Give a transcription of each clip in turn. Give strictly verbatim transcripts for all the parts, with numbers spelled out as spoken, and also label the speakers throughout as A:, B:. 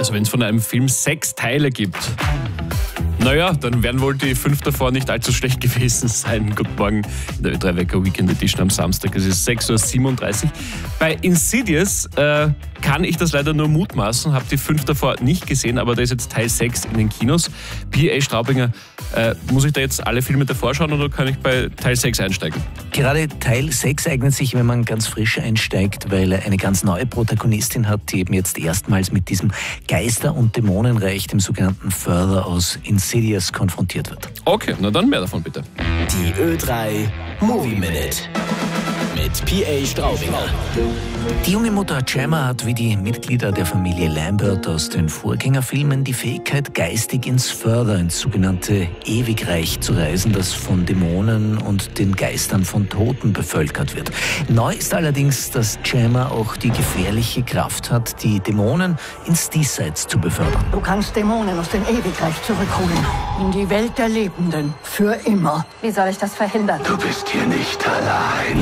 A: Also wenn es von einem Film sechs Teile gibt, naja, dann werden wohl die fünf davor nicht allzu schlecht gewesen sein. Guten Morgen in der Ö drei Wecker Weekend Edition am Samstag. Es ist sechs Uhr siebenunddreißig. Bei Insidious äh, kann ich das leider nur mutmaßen, habe die fünf davor nicht gesehen, aber da ist jetzt Teil sechs in den Kinos. P A Straubinger, äh, muss ich da jetzt alle Filme davor schauen oder kann ich bei Teil sechs einsteigen?
B: Gerade Teil sechs eignet sich, wenn man ganz frisch einsteigt, weil er eine ganz neue Protagonistin hat, die eben jetzt erstmals mit diesem Geister- und Dämonenreich, dem sogenannten Further aus Insidious, konfrontiert wird.
A: Okay, na dann mehr davon bitte.
C: Die Ö drei Movie Minute mit P A Straubinger.
B: Die junge Mutter Gemma hat wie die Mitglieder der Familie Lambert aus den Vorgängerfilmen die Fähigkeit, geistig ins Further, ins sogenannte Ewigreich zu reisen, das von Dämonen und den Geistern von Toten bevölkert wird. Neu ist allerdings, dass Gemma auch die gefährliche Kraft hat, die Dämonen ins Diesseits zu befördern.
D: Du kannst Dämonen aus dem Ewigreich zurückholen. In die Welt der Lebenden. Für immer.
E: Wie soll ich das verhindern?
F: Du bist hier nicht allein.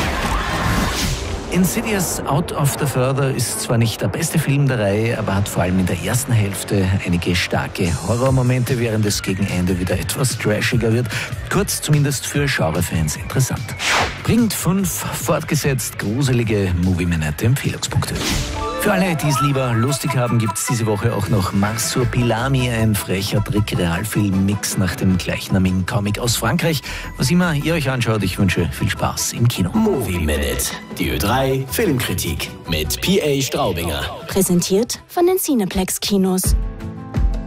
B: Insidious Out of the Further ist zwar nicht der beste Film der Reihe, aber hat vor allem in der ersten Hälfte einige starke Horrormomente, während es gegen Ende wieder etwas trashiger wird. Kurz zumindest für Genrefans interessant. Bringt fünf fortgesetzt gruselige Movie-Minute-Empfehlungspunkte. Für alle, die es lieber lustig haben, gibt es diese Woche auch noch Marsupilami, ein frecher Trick-Realfilm-Mix nach dem gleichnamigen Comic aus Frankreich. Was immer ihr euch anschaut, ich wünsche viel Spaß im Kino.
C: Movie Minute, die Ö drei Filmkritik mit P A Straubinger.
G: Präsentiert von den Cineplex Kinos.